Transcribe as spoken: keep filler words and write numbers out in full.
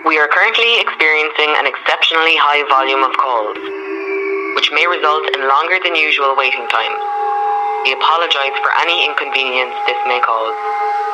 We are currently experiencing an exceptionally high volume of calls, which may result in longer than usual waiting times. We apologize for any inconvenience this may cause.